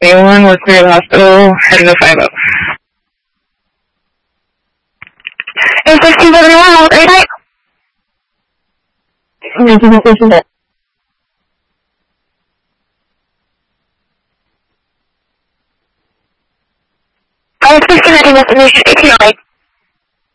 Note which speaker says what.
Speaker 1: A1, work near the hospital, heading to 50. 81671, hold very tight. 516 heading destination 1808.